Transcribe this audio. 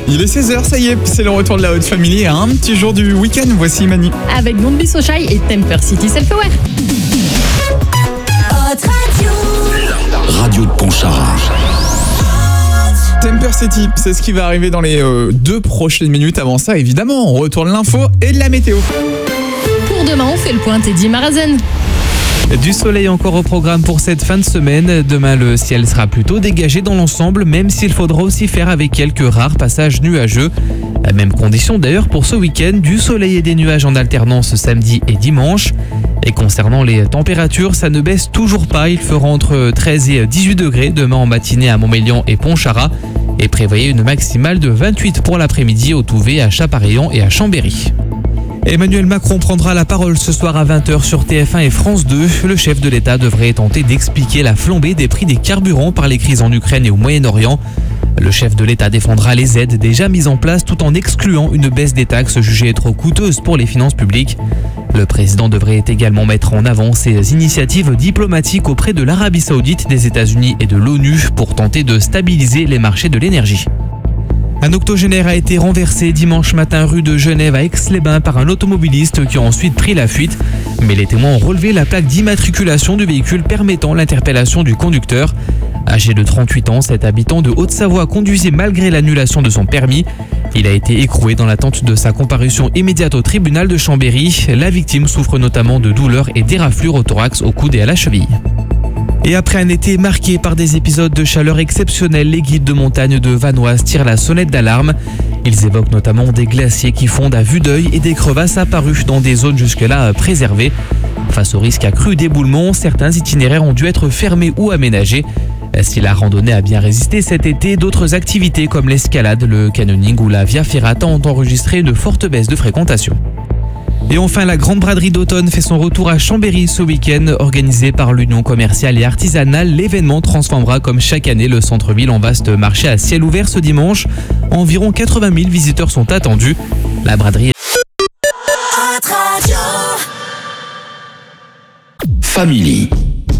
Il est 16h, ça y est, c'est le retour de la Haute Family et un petit jour du week-end. Voici Mani. Avec Don't Be So Shy et Temper City Self-Aware. Radio de Pontcharrat. Temper City, c'est ce qui va arriver dans les 2 prochaines minutes. Avant ça, évidemment, on retourne l'info et de la météo. Pour demain, on fait le point Teddy Marazen. Du soleil encore au programme pour cette fin de semaine. Demain, le ciel sera plutôt dégagé dans l'ensemble, même s'il faudra aussi faire avec quelques rares passages nuageux. Même condition d'ailleurs pour ce week-end, du soleil et des nuages en alternance samedi et dimanche. Et concernant les températures, ça ne baisse toujours pas. Il fera entre 13 et 18 degrés demain en matinée à Montmélian et Pontcharrat. Et prévoyez une maximale de 28 pour l'après-midi au Touvet, à Chapareillan et à Chambéry. Emmanuel Macron prendra la parole ce soir à 20h sur TF1 et France 2. Le chef de l'État devrait tenter d'expliquer la flambée des prix des carburants par les crises en Ukraine et au Moyen-Orient. Le chef de l'État défendra les aides déjà mises en place tout en excluant une baisse des taxes jugées trop coûteuses pour les finances publiques. Le président devrait également mettre en avant ses initiatives diplomatiques auprès de l'Arabie Saoudite, des États-Unis et de l'ONU pour tenter de stabiliser les marchés de l'énergie. Un octogénaire a été renversé dimanche matin rue de Genève à Aix-les-Bains par un automobiliste qui a ensuite pris la fuite. Mais les témoins ont relevé la plaque d'immatriculation du véhicule permettant l'interpellation du conducteur. Âgé de 38 ans, cet habitant de Haute-Savoie conduisait malgré l'annulation de son permis. Il a été écroué dans l'attente de sa comparution immédiate au tribunal de Chambéry. La victime souffre notamment de douleurs et d'éraflures au thorax, au coude et à la cheville. Et après un été marqué par des épisodes de chaleur exceptionnels, les guides de montagne de Vanoise tirent la sonnette d'alarme. Ils évoquent notamment des glaciers qui fondent à vue d'œil et des crevasses apparues dans des zones jusque-là préservées. Face au risque accru d'éboulement, certains itinéraires ont dû être fermés ou aménagés. Si la randonnée a bien résisté cet été, d'autres activités comme l'escalade, le canyoning ou la via ferrata ont enregistré une forte baisse de fréquentation. Et enfin, la grande braderie d'automne fait son retour à Chambéry ce week-end. Organisée par l'Union commerciale et artisanale, l'événement transformera comme chaque année le centre-ville en vaste marché à ciel ouvert ce dimanche. Environ 80 000 visiteurs sont attendus. La braderie Family.